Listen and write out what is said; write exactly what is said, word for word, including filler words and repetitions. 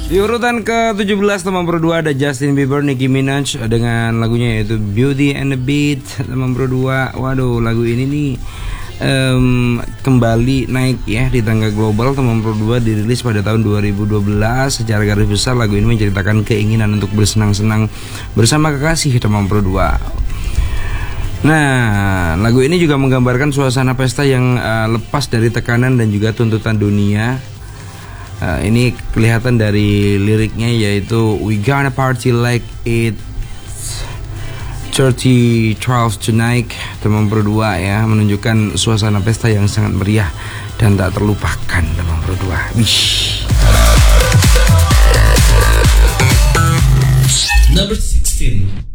Di urutan ke tujuh belas teman Pro dua ada Justin Bieber, Nicki Minaj dengan lagunya yaitu Beauty and the Beat. Teman Pro dua, waduh lagu ini nih um, kembali naik ya di tangga global. Teman Pro dua dirilis pada tahun dua ribu dua belas. Secara garis besar lagu ini menceritakan keinginan untuk bersenang-senang bersama kekasih teman Pro dua. Nah, lagu ini juga menggambarkan suasana pesta yang uh, lepas dari tekanan dan juga tuntutan dunia. Uh, ini kelihatan dari liriknya yaitu We gonna party like it's thirty twelve tonight. Teman Pro dua ya, menunjukkan suasana pesta yang sangat meriah dan tak terlupakan teman Pro dua. Wish. Number sixteen.